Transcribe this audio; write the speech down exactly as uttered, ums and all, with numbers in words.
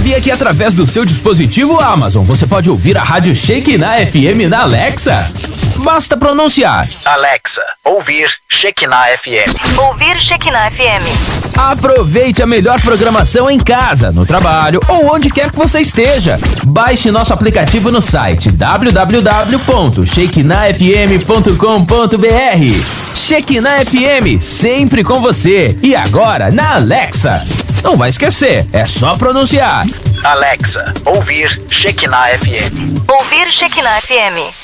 Sabia que através do seu dispositivo Amazon você pode ouvir a Rádio Shekinah F M na Alexa? Basta pronunciar: Alexa, ouvir Shekinah F M. Ouvir Shekinah F M. Aproveite a melhor programação em casa, no trabalho ou onde quer que você esteja. Baixe nosso aplicativo no site w w w ponto shekinah f m ponto com ponto b r. Shekinah F M, sempre com você. E agora na Alexa. Não vai esquecer, é só pronunciar: Alexa, ouvir Shekinah F M. Ouvir Shekinah F M.